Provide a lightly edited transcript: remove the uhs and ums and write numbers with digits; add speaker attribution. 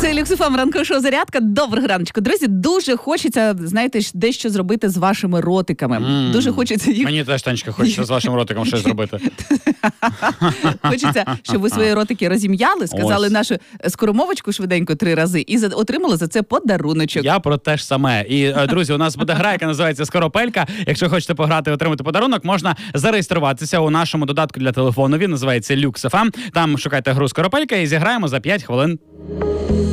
Speaker 1: Це Люксофем, ранкове шоу «Зарядка». Доброго раночку. Друзі, дуже хочеться, знаєте, дещо зробити з вашими ротиками. Дуже хочеться їх...
Speaker 2: Мені теж, Танечка, хочеться з вашим ротиком щось зробити.
Speaker 1: Хочеться, щоб ви свої ротики розім'яли, сказали нашу скоромовочку швиденько 3 рази і отримали за це подаруночок.
Speaker 2: Я про те ж саме. І, друзі, у нас буде гра, яка називається «Скоропелька». Якщо хочете пограти і отримати подарунок, можна зареєструватися у нашому додатку для телефону. Він називається Люксофем. Там шукайте гру «Скоропелька» і зіграємо за 5 хвилин.